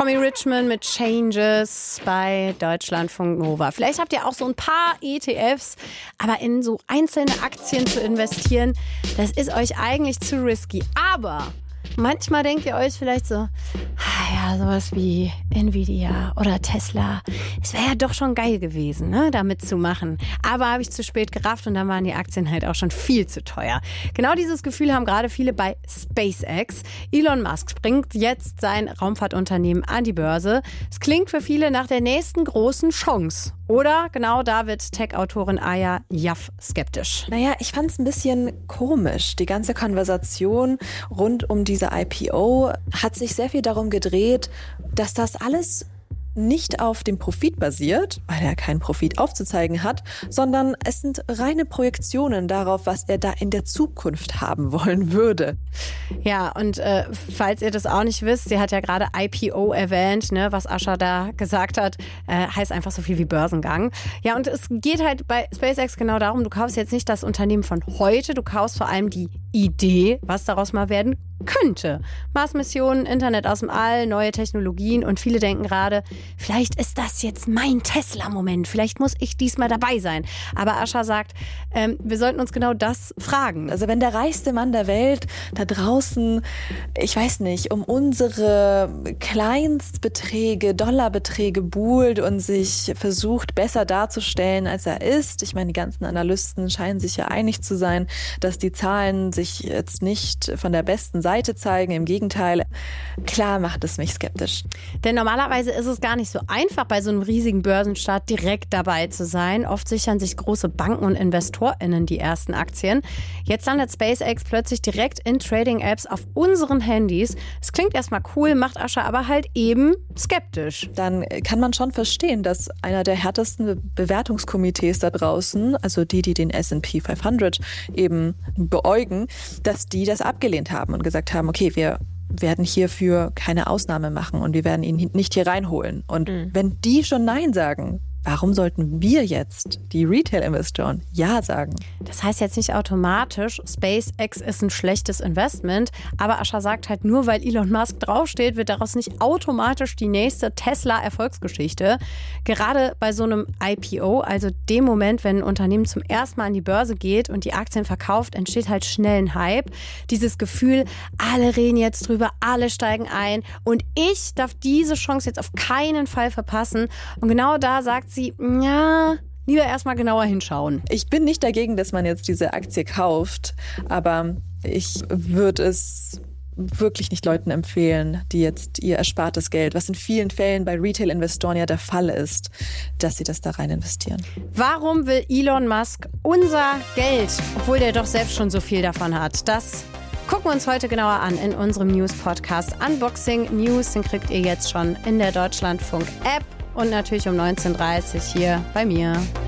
Tommy Richman mit Changes bei Deutschlandfunk Nova. Vielleicht habt ihr auch so ein paar ETFs, aber in so einzelne Aktien zu investieren, das ist euch eigentlich zu risky. Aber manchmal denkt ihr euch vielleicht so, ja, sowas wie Nvidia oder Tesla, es wäre ja doch schon geil gewesen, ne, da mitzumachen. Aber habe ich zu spät gerafft und dann waren die Aktien halt auch schon viel zu teuer. Genau dieses Gefühl haben gerade viele bei SpaceX. Elon Musk bringt jetzt sein Raumfahrtunternehmen an die Börse. Es klingt für viele nach der nächsten großen Chance. Oder genau da wird Tech-Autorin Aya Jaff skeptisch. Naja, ich fand es ein bisschen komisch. Die ganze Konversation rund um diese IPO hat sich sehr viel darum gedreht, dass das alles nicht auf dem Profit basiert, weil er keinen Profit aufzuzeigen hat, sondern es sind reine Projektionen darauf, was er da in der Zukunft haben wollen würde. Ja, und falls ihr das auch nicht wisst, sie hat ja gerade IPO erwähnt, ne, was Ascha da gesagt hat, heißt einfach so viel wie Börsengang. Ja, und es geht halt bei SpaceX genau darum, du kaufst jetzt nicht das Unternehmen von heute, du kaufst vor allem die Idee, was daraus mal werden könnte. Mars-Missionen, Internet aus dem All, neue Technologien und viele denken gerade, vielleicht ist das jetzt mein Tesla-Moment, vielleicht muss ich diesmal dabei sein. Aber Ascha sagt, wir sollten uns genau das fragen. Also wenn der reichste Mann der Welt da draußen, ich weiß nicht, um unsere Kleinstbeträge, Dollarbeträge buhlt und sich versucht, besser darzustellen, als er ist. Ich meine, die ganzen Analysten scheinen sich ja einig zu sein, dass die Zahlen sich jetzt nicht von der besten Seite zeigen. Im Gegenteil, klar macht es mich skeptisch. Denn normalerweise ist es gar nicht so einfach, bei so einem riesigen Börsenstart direkt dabei zu sein. Oft sichern sich große Banken und InvestorInnen die ersten Aktien. Jetzt landet SpaceX plötzlich direkt in Trading-Apps auf unseren Handys. Es klingt erstmal cool, macht Ascha aber halt eben skeptisch. Dann kann man schon verstehen, dass einer der härtesten Bewertungskomitees da draußen, also die den S&P 500 eben beäugen, dass die das abgelehnt haben und gesagt haben, okay, wir werden hierfür keine Ausnahme machen und wir werden ihn nicht hier reinholen. Und wenn die schon Nein sagen, warum sollten wir jetzt, die Retail-Investoren, Ja sagen? Das heißt jetzt nicht automatisch, SpaceX ist ein schlechtes Investment, aber Ascha sagt halt, nur weil Elon Musk draufsteht, wird daraus nicht automatisch die nächste Tesla-Erfolgsgeschichte. Gerade bei so einem IPO, also dem Moment, wenn ein Unternehmen zum ersten Mal an die Börse geht und die Aktien verkauft, entsteht halt schnell ein Hype. Dieses Gefühl, alle reden jetzt drüber, alle steigen ein und ich darf diese Chance jetzt auf keinen Fall verpassen. Und genau da sagt sie, ja, lieber erstmal genauer hinschauen. Ich bin nicht dagegen, dass man jetzt diese Aktie kauft, aber ich würde es wirklich nicht Leuten empfehlen, die jetzt ihr erspartes Geld, was in vielen Fällen bei Retail-Investoren ja der Fall ist, dass sie das da rein investieren. Warum will Elon Musk unser Geld, obwohl der doch selbst schon so viel davon hat? Das gucken wir uns heute genauer an in unserem News-Podcast Unboxing News. Den kriegt ihr jetzt schon in der Deutschlandfunk-App. Und natürlich um 19:30 Uhr hier bei mir.